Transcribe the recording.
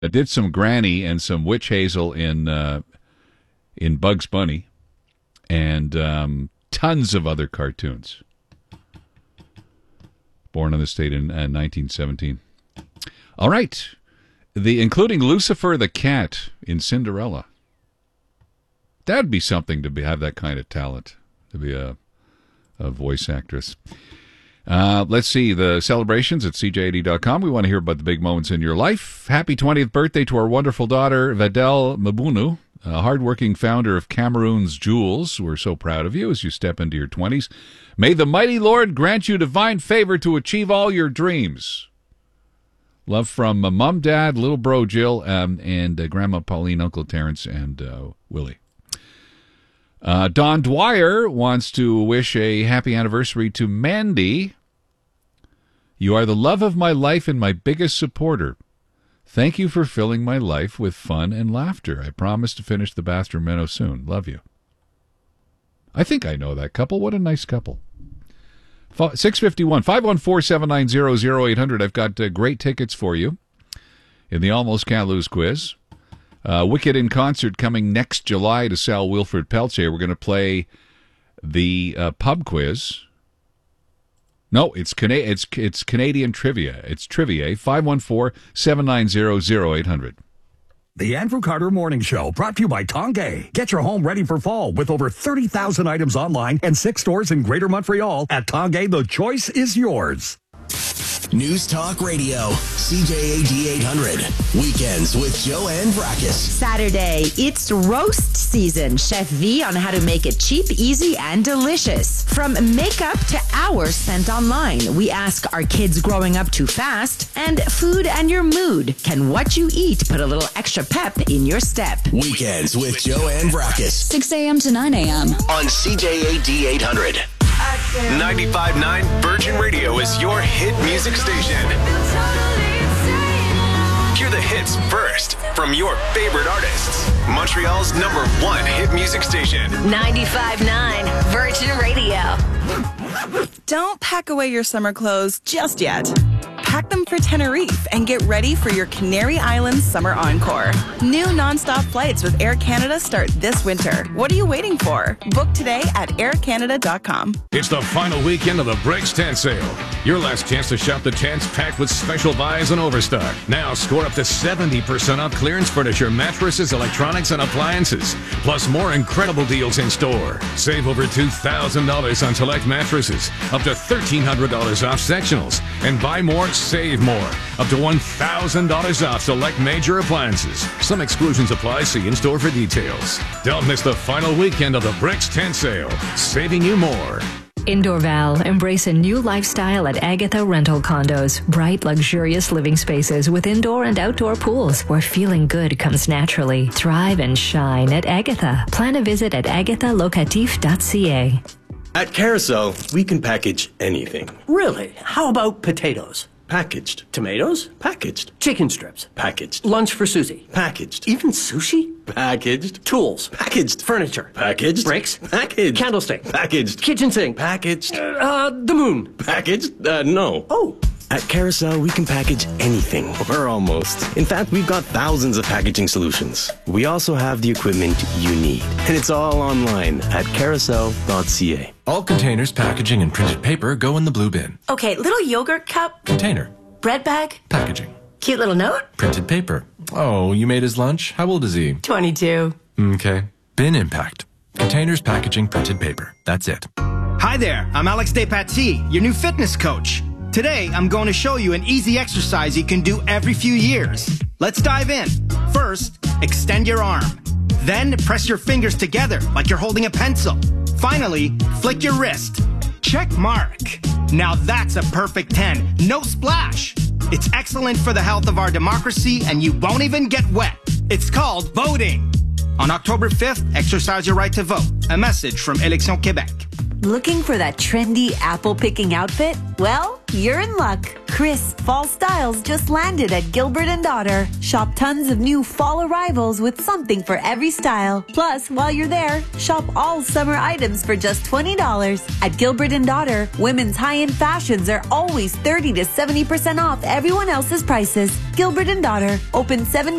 I did some Granny and some Witch Hazel in Bugs Bunny, and tons of other cartoons. Born in the state in 1917. All right, including Lucifer the cat in Cinderella. That'd be something to have that kind of talent, to be a voice actress. Let's see the celebrations at CJAD.com. We want to hear about the big moments in your life. Happy 20th birthday to our wonderful daughter, Vedel Mabunu, a hardworking founder of Cameroon's Jewels. We're so proud of you as you step into your 20s. May the mighty Lord grant you divine favor to achieve all your dreams. Love from Mom, Dad, little bro Jill, and Grandma Pauline, Uncle Terrence, and Willie. Don Dwyer wants to wish a happy anniversary to Mandy. You are the love of my life and my biggest supporter. Thank you for filling my life with fun and laughter. I promise to finish the bathroom meno soon. Love you. I think I know that couple. What a nice couple. 651 514-790-0800. I've got great tickets for you in the Almost Can't Lose quiz. Wicked in concert coming next July to Sal Wilfred Peltier. We're going to play the pub quiz. No, it's Canadian trivia. It's trivia. 514-790-0800. The Andrew Carter Morning Show, brought to you by Tongay. Get your home ready for fall with over 30,000 items online and 6 stores in Greater Montreal. At Tongay, the choice is yours. News Talk Radio, CJAD 800. Weekends with Joanne Vrackus. Saturday, it's roast season. Chef V on how to make it cheap, easy, and delicious. From makeup to hours spent online, we ask, are kids growing up too fast? And food and your mood. Can what you eat put a little extra pep in your step? Weekends with Joanne Vrackus. 6 a.m. to 9 a.m. on CJAD 800. 95.9 Virgin Radio is your hit music station. Hear the hits first from your favorite artists. Montreal's #1 hit music station. 95.9 Virgin Radio. Don't pack away your summer clothes just yet. Pack them for Tenerife and get ready for your Canary Islands summer encore. New nonstop flights with Air Canada start this winter. What are you waiting for? Book today at aircanada.com. It's the final weekend of the Breaks Tent Sale. Your last chance to shop the tents packed with special buys and overstock. Now score up to 70% off clearance furniture, mattresses, electronics, and appliances. Plus more incredible deals in store. Save over $2,000 on select mattresses, up to $1,300 off sectionals, and buy more, save more. Up to $1,000 off select major appliances. Some exclusions apply. See in-store for details. Don't miss the final weekend of the Breaks Tent Sale. Saving you more. In Dorval, embrace a new lifestyle at Agatha Rental Condos. Bright, luxurious living spaces with indoor and outdoor pools where feeling good comes naturally. Thrive and shine at Agatha. Plan a visit at agathalocatif.ca. At Carousel, we can package anything. Really? How about potatoes? Packaged. Tomatoes? Packaged. Chicken strips? Packaged. Lunch for Susie? Packaged. Even sushi? Packaged. Tools? Packaged. Furniture? Packaged. Bricks? Packaged. Candlestick? Packaged. Kitchen sink? Packaged. The moon? Packaged? No. Oh. At Carousel, we can package anything, or almost. In fact, we've got thousands of packaging solutions. We also have the equipment you need, and it's all online at carousel.ca. All containers, packaging, and printed paper go in the blue bin. Okay, little yogurt cup. Container. Bread bag. Packaging. Cute little note. Printed paper. Oh, you made his lunch? How old is he? 22. Okay. Bin impact. Containers, packaging, printed paper. That's it. Hi there, I'm Alex Despatie, your new fitness coach. Today, I'm going to show you an easy exercise you can do every few years. Let's dive in. First, extend your arm. Then, press your fingers together like you're holding a pencil. Finally, flick your wrist. Check mark. Now that's a perfect 10. No splash. It's excellent for the health of our democracy, and you won't even get wet. It's called voting. On October 5th, exercise your right to vote. A message from Élections Québec. Looking for that trendy apple-picking outfit? Well, you're in luck. Crisp fall styles just landed at Gilbert & Daughter. Shop tons of new fall arrivals with something for every style. Plus, while you're there, shop all summer items for just $20. At Gilbert & Daughter, women's high-end fashions are always 30 to 70% off everyone else's prices. Gilbert & Daughter, open 7